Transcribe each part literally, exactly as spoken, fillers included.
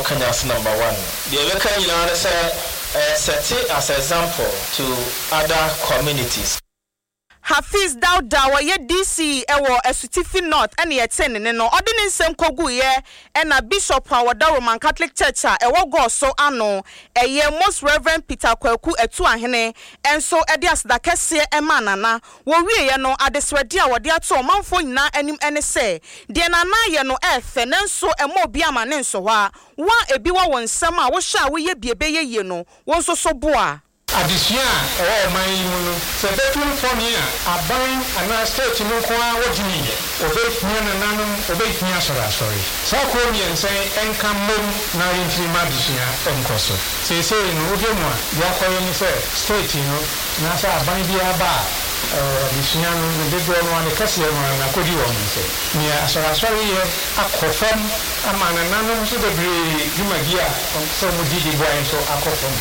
Kanyas number one. The American United say set it as an example to other communities. Hafiz Dauda ye D C ewo Esutifi North ene ye ten ne no ode ne nsem kogu ye ena Bishop awada Roman Catholic Church a ewo go so ano eye Most Reverend Peter Kwaku etu ahene enso ede asda kese ema nana wo wie ye no adesrede a wode ato manfo nyina anim ene se de nana ye no efe nenso emo obi ama ne nso wa wa ebi wa won nsem a wo hwa wo ye biebe ye ye no won so so boa adisia eh man mu se betul fonia aban ana state no ko a wodini obefia nananum obefia sora sorry sa ko mi ense enka mom na yintri madisia enkoso se se no odemu a ya koyo ni se state no na sa aban bi aba eh adisia no de do no an kase no na kodi wo mi se ni asora sorry ye akofam ama nananum so de bre jumagia so mo didi boy so akofam.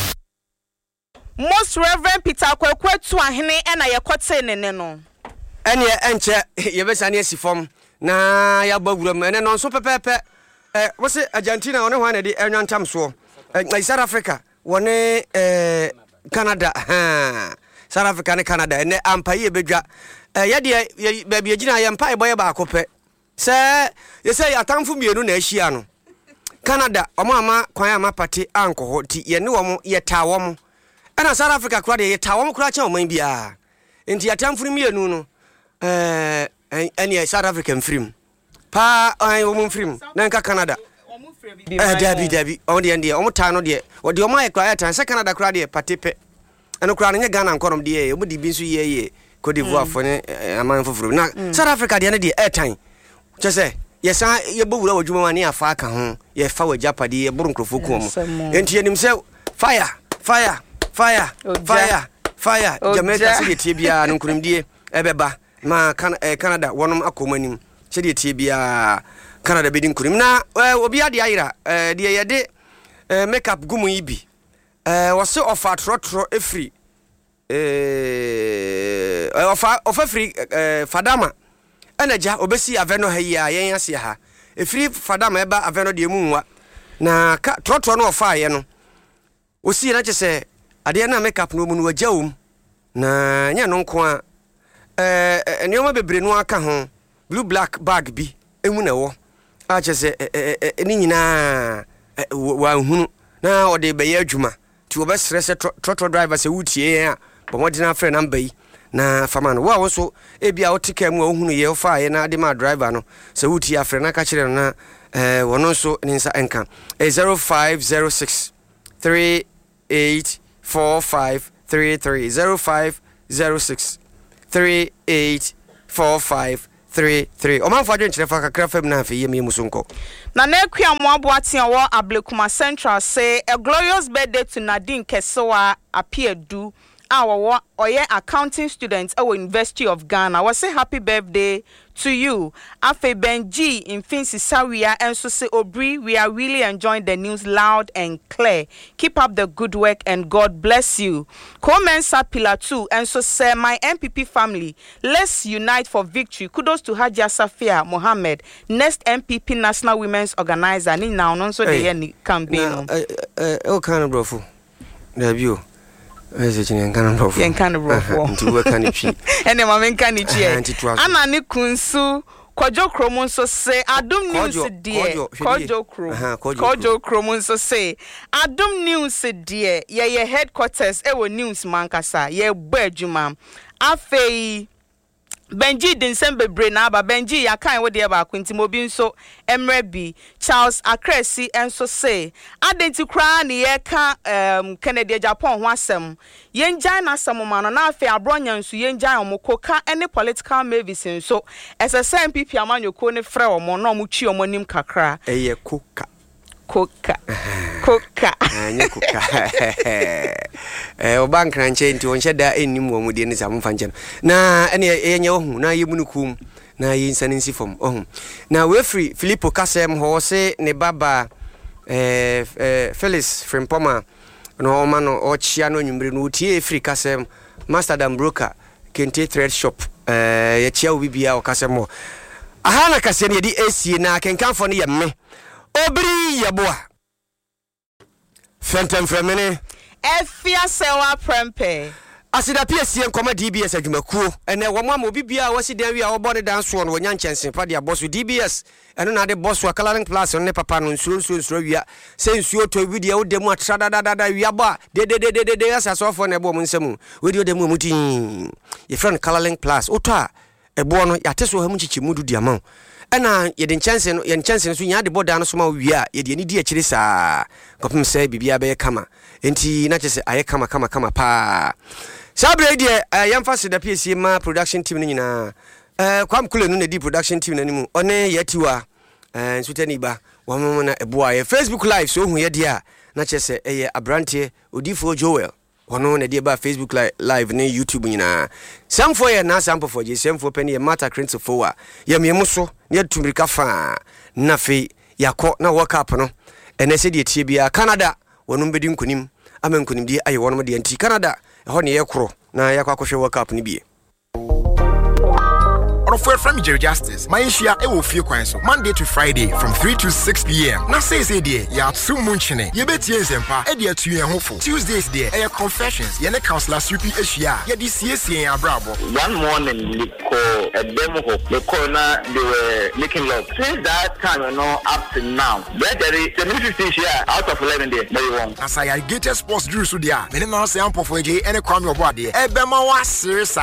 Most Reverend Peter Kwaku to ahene ena ye kote nene no ene enche ye besane asifom na ya bagwuram ene no so pepepe eh wose Argentina one hwan de enwantam so eh South Africa wone eh Canada ha South Africa ne Canada ene ampa ye bedwa eh ye de ba bia gina ye mpa e boye ba akope se ye se atamfo mienu na ahia no Canada omo ama kwan ama pati anko ho ti ye ne wo ye ta wo ana South Africa kura de ta won kura cha oman bia enti atamfuru mienu no eh ene South African film pa ai wo film na nka Canada eh dabi dabi on de ende o ta no de o de o mai kura ya tan se Canada kura de patepe eno kura no Ghana nkorom de o di bi nso ye ye Cote d'Ivoire fo ne aman foforo na South Africa de ne de airtime che se yesa ye bowura wadwuma mane afa aka ho ye fa wajapade ye burunkrofo ko mo enti enim se fire fire Fire, fire, fire. Jamaica said Tibia and Kunimdi, Ebeba, Ma Canada, one of Akomanim, said Tibia, Canada bidding Kurimna, well, Obia the Ira, the Ade, make up Gumuibi, was so of a trot a free, of a free Fadama, and a ja obesi Aveno Haya, Yansia, a free Fadama Eba Aveno de Mumwa, na trot no fire, no. We see, I just say. Ade na make up no mu no agyaum na nya no nko a eh enioma bebre no aka ho blue black bag bi emu na wo a chese ni nyina wa hunu na ode be ya adwuma ti wo be stress trotro driver se wutie a bo modina frɛ number yi na fama no wa wo so e bia wo tika mu a hunu ye wo fa ye na ade ma driver no se wutie afrɛ na ka kire no na eh wono so ni nsa enka zero five zero six three eight four five three three zero five zero six three eight four five three three. Oman fadwen chirefa kakra fam na afi yemi musunko. Na na akua mo aboaten wo Ablekuma Central say a glorious birthday to Nadine Kesewa Apiedu our oye accounting students at University of Ghana. Was say happy birthday to you. Afe Benji in Finsi Saria and so say Obri, we are really enjoying the news loud and clear. Keep up the good work and God bless you. Comensa Pillar two and so say my M P P family, let's unite for victory. Kudos to Hajia Safia Mohammed, next M P P National Women's Organizer. Ni now non so the any campaign. Eh oh kind of brofo. Debut. Is it in kind of in kind of to work on it? And then my can it. Anna Nikunsu, Kojo Kromonso say, Adum news, dear. Kojo Krom, Kojo Kromonso say, Adum news, dear. Ye ye headquarters, ewo news mankasa, ye bedjumam. Afe Benji Dinsembe Brena, but Benji, ya kind what dear about Quinty Mobin so Emrebi, Charles Acresi, and so say, Adenti Kran, ye can um Kennedy Japan wasem. Yen Jana Samoman, and Afe Abronian, so Yen Jana Mokoka, any political mavis, so as a same people among your corner frail, Monomuchi or Monim Kakra, a ye cook. Coca Coca eh o bank na nche nti onche da enim wo mudie ne samu fanche na ene enye ohu na yemunukum na yinsaninsi fom ohu na we free Filippo Kasem ho se ne baba eh eh Felix Frimpoma no o mano o chia no nwumre no tie free Kasem Master Dan Broker Kente Thread Shop eh ye chia obi bia o Kasem ho aha na Kasem ye di esie na kenkanfo ne ye me Obri yaboa Phantom from many. Efia sewa prempe. Asida P S C and Comma D B S at Jumaku, and then one more Bibia was it there we are body dance one when young chance and party boss with D B S, and another boss were coloring plus on Nepapan, soon soon so we are since you to video demo trada da da we are bar, de de de de de de as I saw for a woman some with your demo mutin. Your friend coloring plus, Ota, a bono, Yateso Hamuchi Mudu Diamond. And I yet chance and chances we had the board down small we are, yet you need dear Chilisa. Copum say Bibia Bay Kama, and tea not just I come, come, come, pa. Sabre dear, I am fast the P S C ma production team nina. Eh, kwam kule no the production team nanimu. One yetiwa. Eh, suteniba. Wa mama e boy Facebook live so hu ye dia. Na chese eh abrante Odifo Joel. Ono na dia ba Facebook live ne YouTube nina. Sam for ye na sample for je sam for penny e matter crane for wa. Ye memu so ne tumrika fa. Na fe yakọ na work up no. Ene se de tie bia Canada wonu bedi nkunim. Amen kunim di ayi wonu de anti Canada. Honey, Ekro, na Yakwa World Cup Nibi. Or for from Jerry Justice, my share I will feel quite Monday to Friday from three to six p.m. Now says a day, ya two munchine, you bet yes and pa, a dear to your hopeful. Tuesdays day, air confessions, yana counselor Supi Asia, ya this yes, ya bravo. One morning, we call a demo of the corner, they were making love. Since that time, you know, up to now, that there is seven fifty share out of eleven days, very wrong. As I get a sports drew so there, many now say ample for J and a crumb your body, a bema was serious.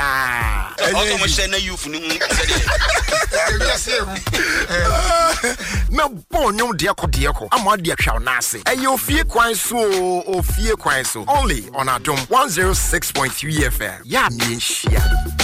No born no diako diako. I'm what dia shall nasi. And you fear quite so or fear quite so. Only on our dome one oh six point three F M. Yeah, me shia.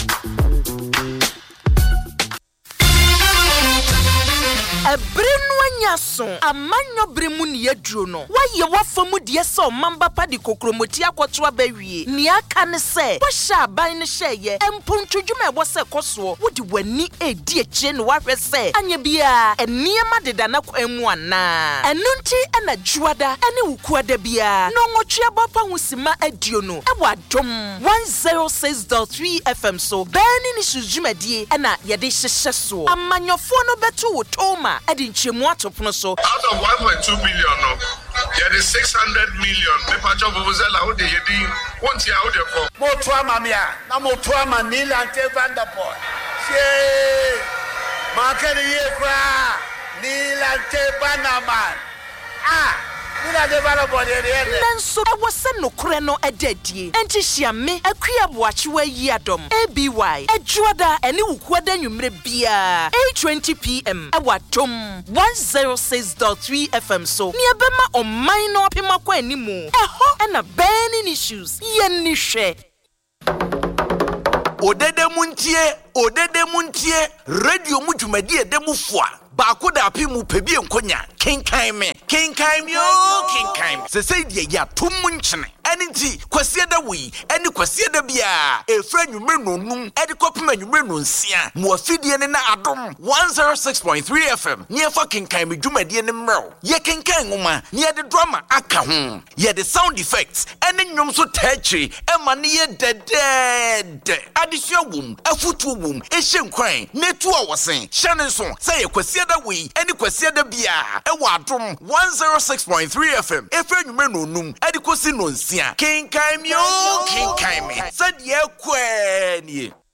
Ebrenwanyaso amanyo bremu ne yaduro no waye wafamu de so mamba pa de kokromoti akwoto abawie ne aka ne se wo sha ban ne hyeye empuntudwuma ebo se koso wodi wani edi akire ne wahwe se anya bia eniema deda na kwamu ana enunti ana juada ene wukuada bia no nwotwe abapa husima adio no e wadom one oh six point three F M so bani ni sujumadi ena yede hyehye so amanyofo no beto wo toma edi nchemu atopono so out of one point two billion no there is six hundred million me pa job vuvuzela ho de yedi wonti a ho de ko mo to amamia na mo to amanila ante Vanderpool she makani ye kwa nila ante Banaman ah nila de Vanderpool de nanso e wose nokore no edadie enti hia me akua boachewa yi adom A B Y ejuada ene wukuada nwumre bia eight twenty p m e wadom one oh six point three F M so ne bema oman no apema kwa animu eho ena burning issues ye ni hwe odede muntie odede muntie radio mujumadi edemu foa baako da apimu pebi enkonya kenkan me kenkan me o kenkan se se die ya tum nchene enti kwasie da wi eni kwasie da bia efra nwumre nonum edi kopema nwumre nonsia mo afidie ne na adom one oh six point three F M ne fa kenkan me dwumadi ne mrew ye kenkan ngoma ne ye de drama aka ho ye de sound effects eni nwum so tachi ema ne ye dedede adisua wum afutu wum ehye nkwan netu a wosen hyane so se ye kwasie da wi eni kwasie da bia e wa adom one oh six point three F M efra nwumre nonum edi kosi nonsia kenkan me o kenkan me said ye kwani